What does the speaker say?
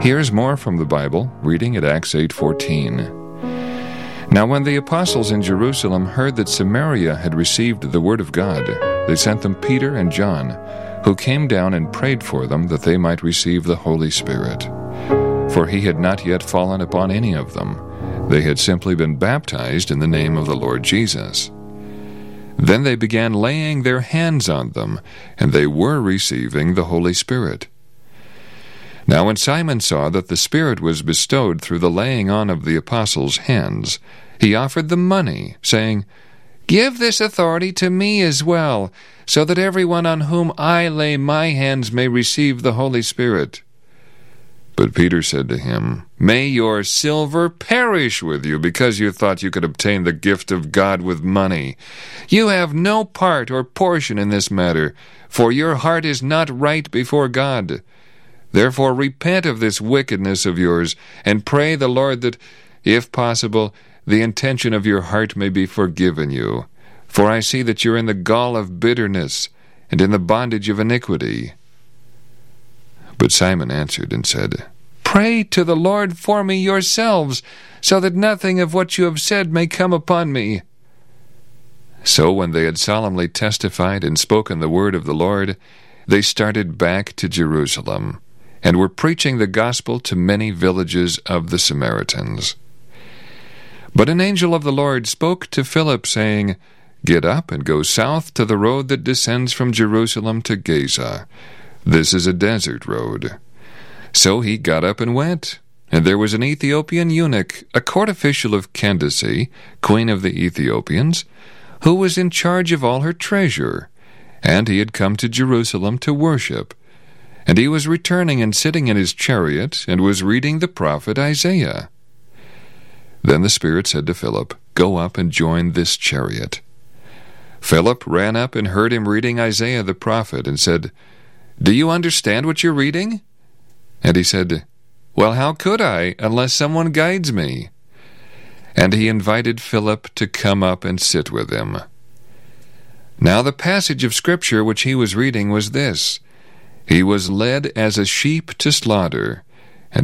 Here's more from the Bible, reading at Acts 8:14. Now when the apostles in Jerusalem heard that Samaria had received the word of God, they sent them Peter and John, who came down and prayed for them that they might receive the Holy Spirit. For he had not yet fallen upon any of them. They had simply been baptized in the name of the Lord Jesus. Then they began laying their hands on them, and they were receiving the Holy Spirit. Now when Simon saw that the Spirit was bestowed through the laying on of the apostles' hands, he offered them money, saying, "Give this authority to me as well, so that everyone on whom I lay my hands may receive the Holy Spirit." But Peter said to him, "May your silver perish with you, because you thought you could obtain the gift of God with money. You have no part or portion in this matter, for your heart is not right before God. Therefore repent of this wickedness of yours, and pray the Lord that, if possible, the intention of your heart may be forgiven you. For I see that you're in the gall of bitterness, and in the bondage of iniquity." But Simon answered and said, "Pray to the Lord for me yourselves, so that nothing of what you have said may come upon me." So when they had solemnly testified and spoken the word of the Lord, they started back to Jerusalem, and were preaching the gospel to many villages of the Samaritans. But an angel of the Lord spoke to Philip, saying, "Get up and go south to the road that descends from Jerusalem to Gaza. This is a desert road." So he got up and went. And there was an Ethiopian eunuch, a court official of Candace, queen of the Ethiopians, who was in charge of all her treasure. And he had come to Jerusalem to worship. And he was returning and sitting in his chariot, and was reading the prophet Isaiah. Then the Spirit said to Philip, "Go up and join this chariot." Philip ran up and heard him reading Isaiah the prophet, and said, "Do you understand what you're reading?" And he said, "Well, how could I, unless someone guides me?" And he invited Philip to come up and sit with him. Now the passage of Scripture which he was reading was this: "He was led as a sheep to slaughter,